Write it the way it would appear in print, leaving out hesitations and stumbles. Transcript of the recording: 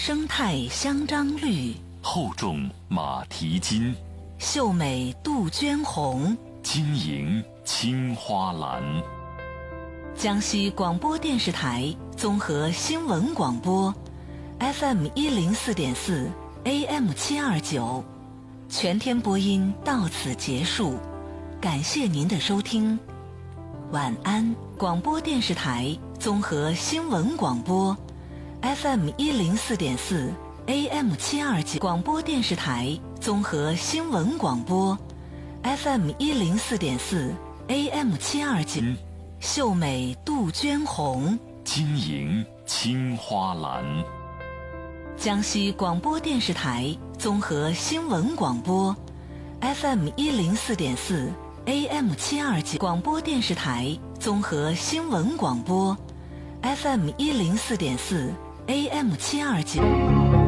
生态香樟绿， 厚重马蹄金， 秀美杜鹃红， 晶莹青花蓝。 江西广播电视台综合新闻广播 FM 104.4 AM 729，全天播音到此结束，感谢您的收听，晚安。广播电视台综合新闻广播 FM 104.4 AM 729，广播电视台综合新闻广播 FM 104.4 AM 729，秀美杜鹃红， 晶莹青花蓝。 江西广播电视台综合新闻广播 FM 104.4 AM 729，广播电视台综合新闻广播 FM 104.4 AM 729。